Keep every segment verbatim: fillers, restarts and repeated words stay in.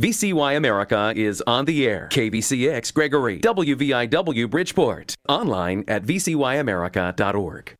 V C Y America is on the air. K B C X Gregory, W V I W Bridgeport. Online at v c y america dot org.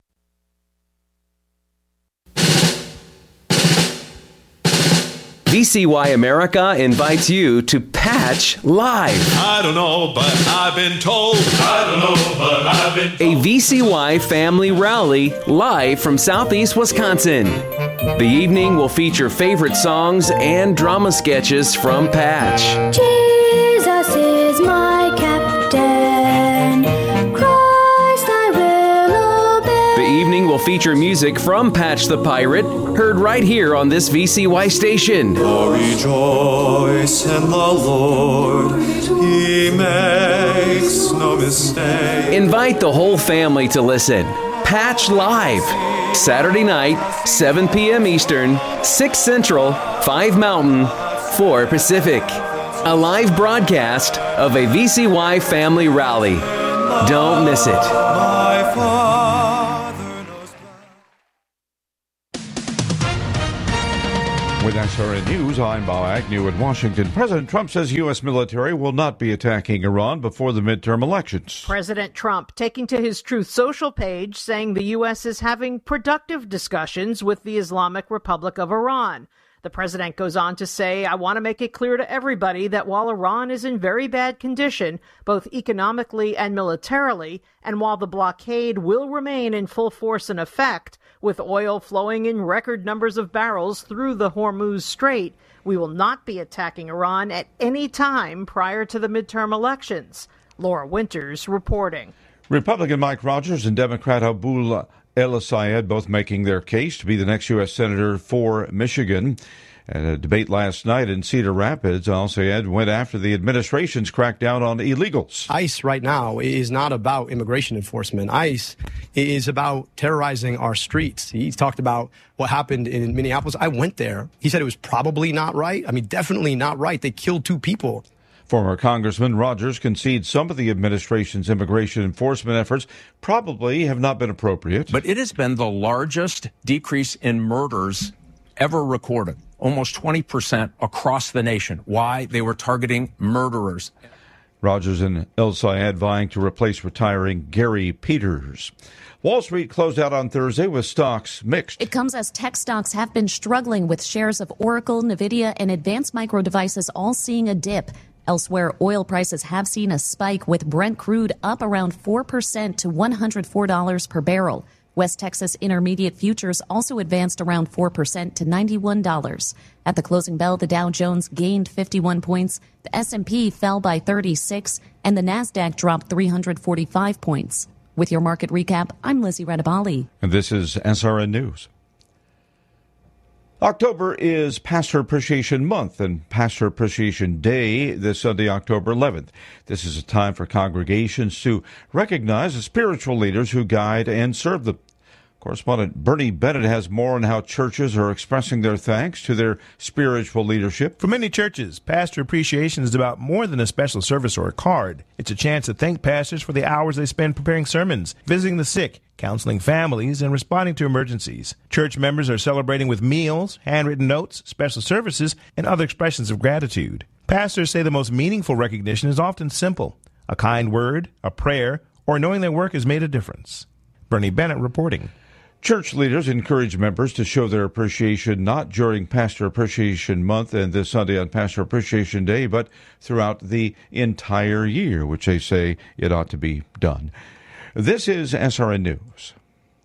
V C Y America invites you to Patch Live. I don't know, but I've been told. I don't know, but I've been told. A V C Y family rally live from Southeast Wisconsin. The evening will feature favorite songs and drama sketches from Patch. Jesus is my captain. Christ I will obey. The evening will feature music from Patch the Pirate, heard right here on this V C Y station. Oh, rejoice in the Lord. He makes no mistake. Invite the whole family to listen. Patch Live. Saturday night, seven p.m. Eastern, six Central, five Mountain, four Pacific. A live broadcast of a V C Y family rally. Don't miss it. My Father knows. With S R N News, I'm Bob Agnew in Washington. President Trump says U S military will not be attacking Iran before the midterm elections. President Trump taking to his Truth Social page saying the U S is having productive discussions with the Islamic Republic of Iran. The president goes on to say, I want to make it clear to everybody that while Iran is in very bad condition, both economically and militarily, and while the blockade will remain in full force and effect, with oil flowing in record numbers of barrels through the Hormuz Strait, we will not be attacking Iran at any time prior to the midterm elections. Laura Winters reporting. Republican Mike Rogers and Democrat Abul El-Sayed both making their case to be the next U S senator for Michigan. At a debate last night in Cedar Rapids, El-Sayed went after the administration's crackdown on illegals. ICE right now is not about immigration enforcement. ICE is about terrorizing our streets. He talked about what happened in Minneapolis. I went there. He said it was probably not right. I mean, definitely not right. They killed two people. Former Congressman Rogers concedes some of the administration's immigration enforcement efforts probably have not been appropriate. But it has been the largest decrease in murders ever recorded, almost twenty percent across the nation. Why? They were targeting murderers. Rogers and El-Sayed vying to replace retiring Gary Peters. Wall Street closed out on Thursday with stocks mixed. It comes as tech stocks have been struggling, with shares of Oracle, Nvidia, and Advanced Micro Devices all seeing a dip. Elsewhere, oil prices have seen a spike, with Brent crude up around four percent to one hundred four dollars per barrel. West Texas Intermediate futures also advanced around four percent to ninety-one dollars. At the closing bell, the Dow Jones gained fifty-one points, the S and P fell by thirty-six, and the Nasdaq dropped three hundred forty-five points. With your market recap, I'm Lizzie Redabali. And this is S R N News. October is Pastor Appreciation Month and Pastor Appreciation Day this Sunday, October eleventh. This is a time for congregations to recognize the spiritual leaders who guide and serve them. Correspondent Bernie Bennett has more on how churches are expressing their thanks to their spiritual leadership. For many churches, Pastor Appreciation is about more than a special service or a card. It's a chance to thank pastors for the hours they spend preparing sermons, visiting the sick, counseling families, and responding to emergencies. Church members are celebrating with meals, handwritten notes, special services, and other expressions of gratitude. Pastors say the most meaningful recognition is often simple: a kind word, a prayer, or knowing their work has made a difference. Bernie Bennett reporting. Church leaders encourage members to show their appreciation not during Pastor Appreciation Month and this Sunday on Pastor Appreciation Day, but throughout the entire year, which they say it ought to be done. This is S R N News.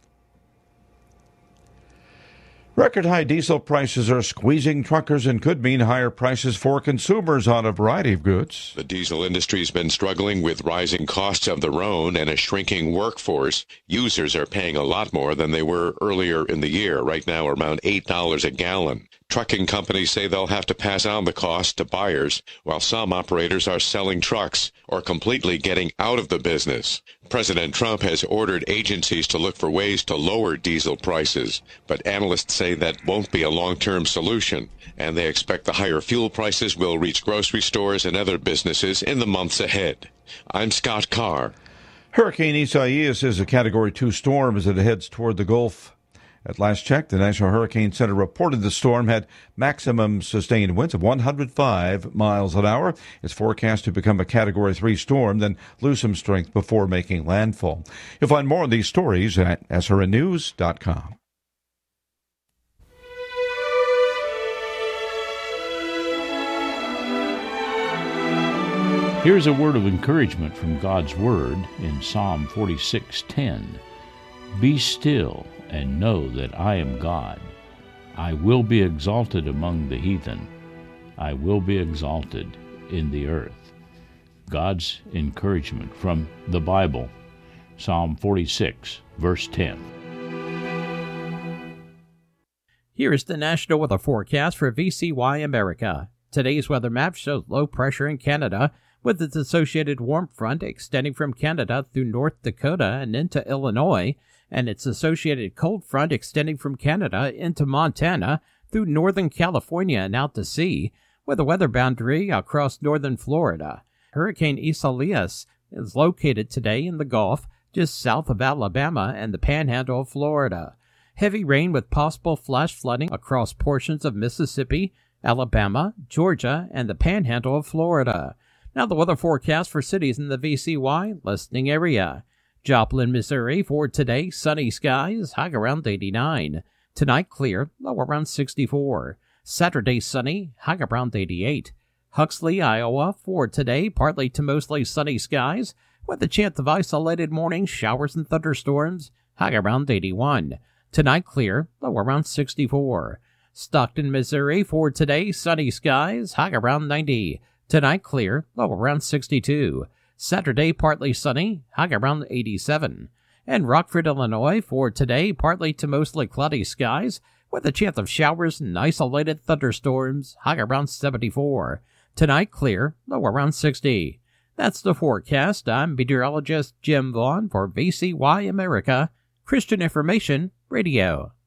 Record high diesel prices are squeezing truckers and could mean higher prices for consumers on a variety of goods. The diesel industry's been struggling with rising costs of their own and a shrinking workforce. Users are paying a lot more than they were earlier in the year, right now around eight dollars a gallon. Trucking companies say they'll have to pass on the cost to buyers, while some operators are selling trucks or completely getting out of the business. President Trump has ordered agencies to look for ways to lower diesel prices, but analysts say that won't be a long-term solution, and they expect the higher fuel prices will reach grocery stores and other businesses in the months ahead. I'm Scott Carr. Hurricane Isaias is a Category two storm as it heads toward the Gulf At last check, the National Hurricane Center reported the storm had maximum sustained winds of one hundred five miles an hour. It's forecast to become a Category three storm, then lose some strength before making landfall. You'll find more of these stories at S R N news dot com. Here's a word of encouragement from God's Word in Psalm forty-six ten. Be still and know that I am God. I will be exalted among the heathen. I will be exalted in the earth. God's encouragement from the Bible, Psalm forty-six, verse ten. Here is the National Weather Forecast for V C Y America. Today's weather map shows low pressure in Canada, with its associated warm front extending from Canada through North Dakota and into Illinois, and its associated cold front extending from Canada into Montana through northern California and out to sea, with a weather boundary across northern Florida. Hurricane Isaias is located today in the Gulf, just south of Alabama and the panhandle of Florida. Heavy rain with possible flash flooding across portions of Mississippi, Alabama, Georgia, and the panhandle of Florida. Now the weather forecast for cities in the V C Y listening area. Joplin, Missouri, for today, sunny skies, high around eighty-nine. Tonight, clear, low around sixty-four. Saturday, sunny, high around eighty-eight. Huxley, Iowa, for today, partly to mostly sunny skies, with a chance of isolated morning showers and thunderstorms, high around eighty-one. Tonight, clear, low around sixty-four. Stockton, Missouri, for today, sunny skies, high around ninety. Tonight, clear, low around sixty-two. Saturday, partly sunny, high around eighty-seven. And Rockford, Illinois, for today, partly to mostly cloudy skies, with a chance of showers and isolated thunderstorms, high around seventy-four. Tonight, clear, low around sixty. That's the forecast. I'm meteorologist Jim Vaughn for V C Y America, Christian Information Radio.